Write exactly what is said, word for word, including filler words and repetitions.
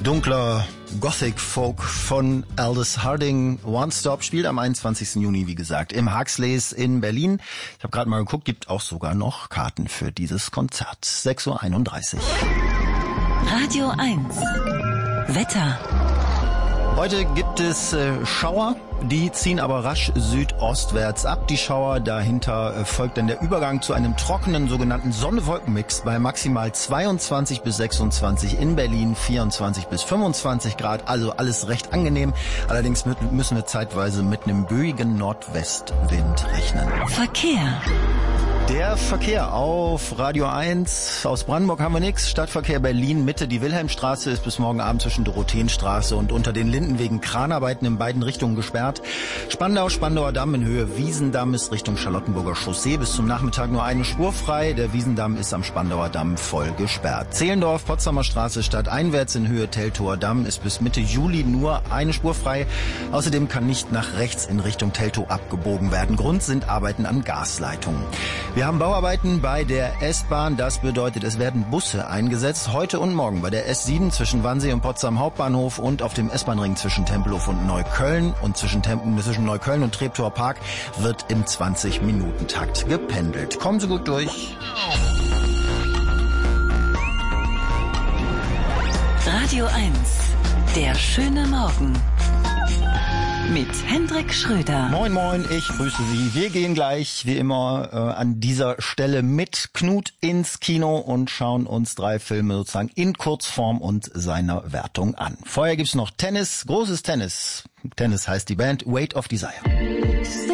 Dunkler Gothic-Folk von Aldous Harding. One Stop spielt am einundzwanzigsten Juni, wie gesagt, im Huxleys in Berlin. Ich habe gerade mal geguckt, gibt auch sogar noch Karten für dieses Konzert. sechs Uhr einunddreißig. Radio eins. Wetter. Heute gibt es äh, Schauer, die ziehen aber rasch südostwärts ab. Die Schauer, dahinter äh, folgt dann der Übergang zu einem trockenen sogenannten Sonne-Wolken-Mix bei maximal zweiundzwanzig bis sechsundzwanzig, in Berlin vierundzwanzig bis fünfundzwanzig Grad, also alles recht angenehm. Allerdings mit, müssen wir zeitweise mit einem böigen Nordwestwind rechnen. Verkehr. Der Verkehr auf Radio eins. Aus Brandenburg haben wir nichts. Stadtverkehr Berlin Mitte. Die Wilhelmstraße ist bis morgen Abend zwischen Dorotheenstraße und unter den Linden wegen Kranarbeiten in beiden Richtungen gesperrt. Spandau, Spandauer Damm in Höhe Wiesendamm ist Richtung Charlottenburger Chaussee bis zum Nachmittag nur eine Spur frei. Der Wiesendamm ist am Spandauer Damm voll gesperrt. Zehlendorf, Potsdamer Straße stadteinwärts in Höhe Teltower Damm ist bis Mitte Juli nur eine Spur frei. Außerdem kann nicht nach rechts in Richtung Teltow abgebogen werden. Grund sind Arbeiten an Gasleitungen. Wir haben Bauarbeiten bei der S-Bahn. Das bedeutet, es werden Busse eingesetzt. Heute und morgen bei der S sieben zwischen Wannsee und Potsdam Hauptbahnhof und auf dem S-Bahn-Ring zwischen Tempelhof und Neukölln und zwischen, Tem- zwischen Neukölln und Treptower Park wird im zwanzig-Minuten-Takt gependelt. Kommen Sie gut durch. Radio eins. Der schöne Morgen. Mit Hendrik Schröder. Moin, moin, ich grüße Sie. Wir gehen gleich, wie immer, äh, an dieser Stelle mit Knut ins Kino und schauen uns drei Filme sozusagen in Kurzform und seiner Wertung an. Vorher gibt's noch Tennis, großes Tennis. Tennis heißt die Band, Weight of Desire.